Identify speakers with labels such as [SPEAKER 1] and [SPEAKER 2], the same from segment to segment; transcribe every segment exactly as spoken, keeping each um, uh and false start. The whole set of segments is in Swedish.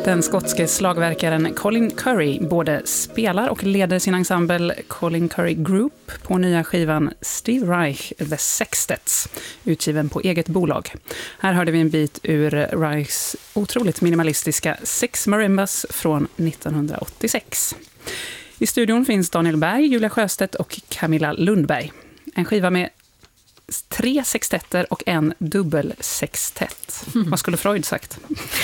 [SPEAKER 1] Den skotske slagverkaren Colin Curry både spelar och leder sin ensemble Colin Curry Group på nya skivan Steve Reich The Sextets, utgiven på eget bolag. Här hörde vi en bit ur Reichs otroligt minimalistiska Six Marimbas från nittonhundraåttiosex. I studion finns Daniel Berg, Julia Sjöstedt och Camilla Lundberg. En skiva med tre sextetter och en dubbelsextett. Mm. Vad skulle Freud sagt?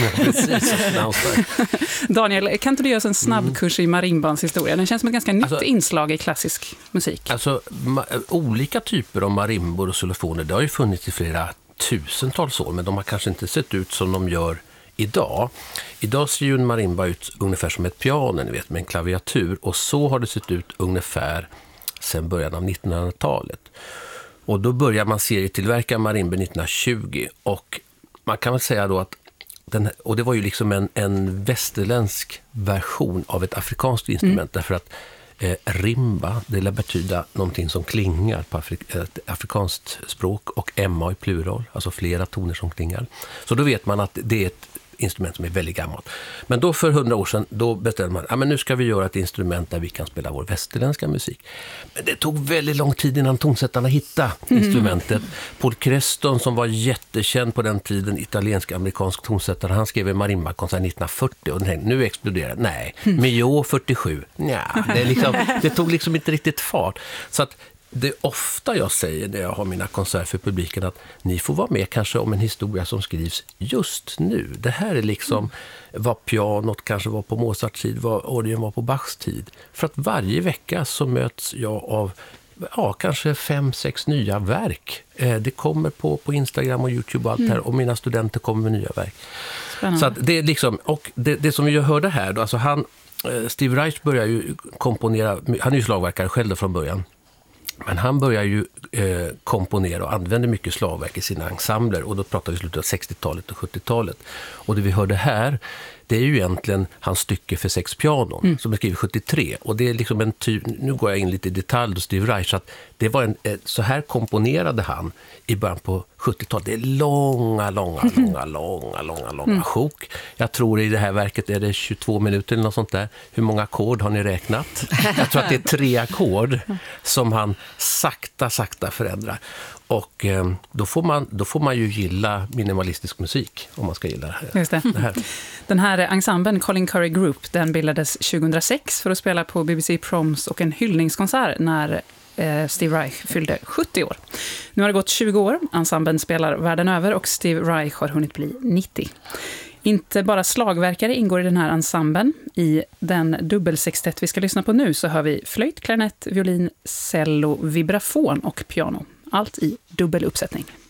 [SPEAKER 1] Daniel, kan inte du göra oss en snabbkurs i marimbans historia? Den känns som ett ganska nytt alltså, inslag i klassisk musik.
[SPEAKER 2] Alltså, ma- olika typer av marimbor och xylofoner, det har ju funnits i flera tusentals år, men de har kanske inte sett ut som de gör idag. Idag ser ju en marimba ut ungefär som ett piano, ni vet, med en klaviatur, och så har det sett ut ungefär sedan början av nittonhundratalet. Och då börjar man serietillverka marimbor nittonhundratjugo, och man kan väl säga då att den, och det var ju liksom en, en västerländsk version av ett afrikanskt instrument, mm. därför att eh, rimba, det lär betyda någonting som klingar på afri- ett afrikanskt språk, och emma i plural, alltså flera toner som klingar. Så då vet man att det är ett instrument som är väldigt gammalt. Men då för hundra år sedan, då bestämde man, ja men nu ska vi göra ett instrument där vi kan spela vår västerländska musik. Men det tog väldigt lång tid innan tonsättarna hittade mm. instrumentet. Paul Creston, som var jättekänd på den tiden, italiensk-amerikansk tonsättare, han skrev en marimba-konsert nittonhundrafyrtio, och den tänkte, nu exploderar det. Nej, Mio fyrtiosju. Nja, det, liksom, det tog liksom inte riktigt fart. Så att det är ofta jag säger när jag har mina konserter för publiken att ni får vara med kanske om en historia som skrivs just nu. Det här är liksom vad pianot kanske var på Mozarts tid, vad orgeln var på Bachs tid. För att varje vecka så möts jag av ja, kanske fem, sex nya verk. Det kommer på, på Instagram och YouTube och allt här, och mina studenter kommer med nya verk. Spännande. Så att det är liksom, och det, det som vi hörde här då, alltså han, Steve Reich börjar ju komponera, han är ju slagverkare själv från början. Men han börjar ju eh, komponera och använder mycket slagverk i sina ensembler, och då pratar vi slutet av sextiotalet och sjuttiotalet. Och det vi hörde här, det är ju egentligen hans stycke för sex pianon mm. som är skrivet sjuttiotre, och det är liksom en typ, nu går jag in lite i detalj och Steve Reich, så att det var en, så här komponerade han i början på sjuttiotalet. Det är långa, långa, långa, långa, långa, långa mm. sjok. Jag tror i det här verket är det tjugotvå minuter eller något sånt där. Hur många ackord har ni räknat? Jag tror att det är tre ackord som han sakta, sakta förändrar. Och eh, då, får man, då får man ju gilla minimalistisk musik om man ska gilla det här.
[SPEAKER 1] Just det.
[SPEAKER 2] Det här.
[SPEAKER 1] Den här ensemblen Colin Curry Group, den bildades tjugohundrasex för att spela på B B C Proms och en hyllningskonsert när eh, Steve Reich fyllde sjuttio år. Nu har det gått tjugo år, ensemblen spelar världen över och Steve Reich har hunnit bli nittio. Inte bara slagverkare ingår i den här ensemblen. I den dubbelsextett vi ska lyssna på nu så hör vi flöjt, klarinett, violin, cello, vibrafon och piano. Allt i dubbel uppsättning.